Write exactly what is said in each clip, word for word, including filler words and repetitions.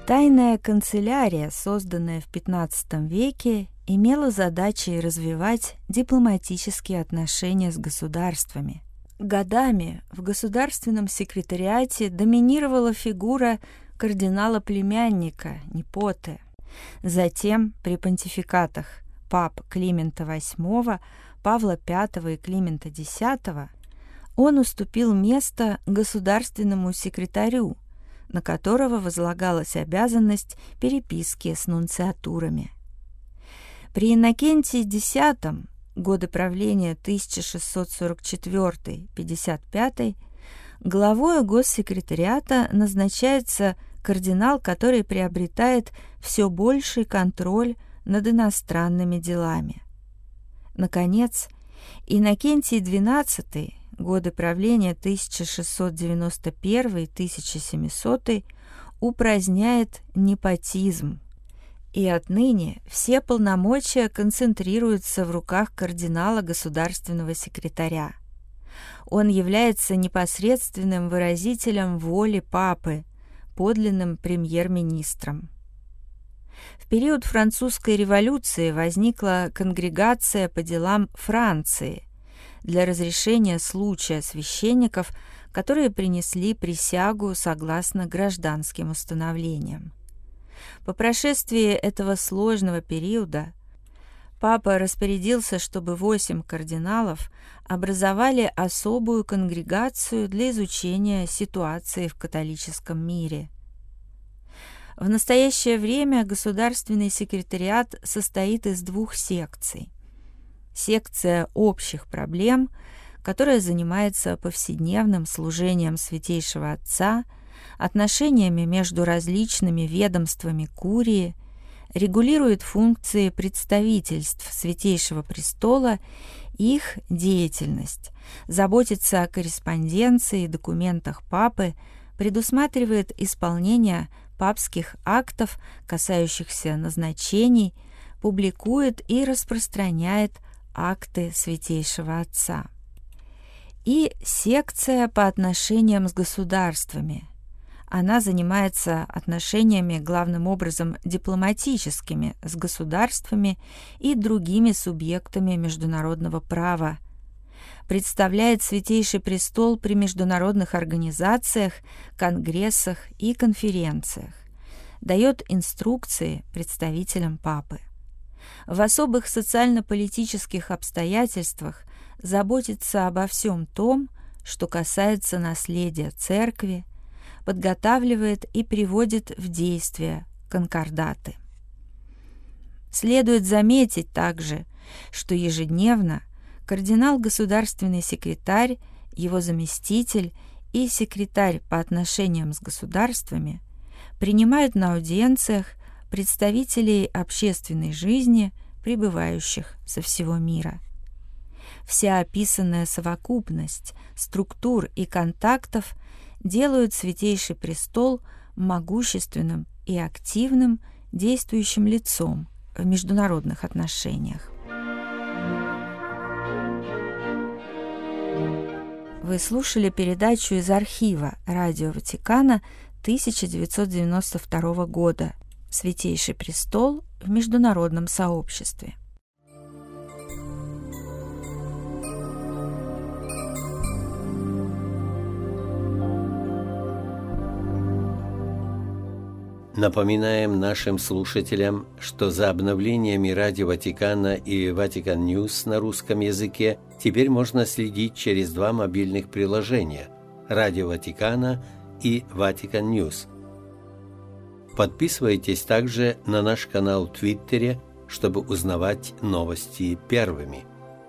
Тайная канцелярия, созданная в пятнадцатом веке, имела задачей развивать дипломатические отношения с государствами. Годами в государственном секретариате доминировала фигура кардинала-племянника Непоте. Затем при понтификатах пап Климента восьмого, Павла пятого и Климента десятого он уступил место государственному секретарю, на которого возлагалась обязанность переписки с нунциатурами. При Иннокентии X, годы правления тысяча шестьсот сорок четвёртый — пятьдесят пятый, главой госсекретариата назначается кардинал, который приобретает все больший контроль над иностранными делами. Наконец, Иннокентий двенадцатый, годы правления тысяча шестьсот девяносто первый — тысяча семисотый, упраздняет непотизм, и отныне все полномочия концентрируются в руках кардинала государственного секретаря. Он является непосредственным выразителем воли папы, подлинным премьер-министром. В период Французской революции возникла конгрегация по делам Франции для разрешения случая священников, которые принесли присягу согласно гражданским установлениям. По прошествии этого сложного периода папа распорядился, чтобы восемь кардиналов образовали особую конгрегацию для изучения ситуации в католическом мире. В настоящее время государственный секретариат состоит из двух секций. Секция общих проблем, которая занимается повседневным служением Святейшего Отца, отношениями между различными ведомствами курии, регулирует функции представительств Святейшего Престола и их деятельность, заботится о корреспонденции и документах папы, предусматривает исполнение папских актов, касающихся назначений, публикует и распространяет акты Святейшего Отца. И секция по отношениям с государствами. Она занимается отношениями, главным образом, дипломатическими с государствами и другими субъектами международного права, представляет Святейший Престол при международных организациях, конгрессах и конференциях, дает инструкции представителям папы. В особых социально-политических обстоятельствах заботится обо всем том, что касается наследия Церкви, подготавливает и приводит в действие конкордаты. Следует заметить также, что ежедневно кардинал-государственный секретарь, его заместитель и секретарь по отношениям с государствами принимают на аудиенциях представителей общественной жизни, прибывающих со всего мира. Вся описанная совокупность структур и контактов делают Святейший Престол могущественным и активным действующим лицом в международных отношениях. Вы слушали передачу из архива Радио Ватикана тысяча девятьсот девяносто второго года «Святейший Престол в международном сообществе». Напоминаем нашим слушателям, что за обновлениями Радио Ватикана и Vatican News на русском языке теперь можно следить через два мобильных приложения – Радио Ватикана и Vatican News. Подписывайтесь также на наш канал в Твиттере, чтобы узнавать новости первыми.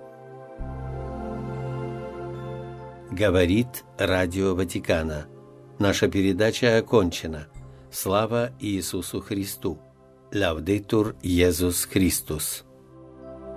Говорит Радио Ватикана. Наша передача окончена. Слава Иисусу Христу! Лаудетур Иисус Христос!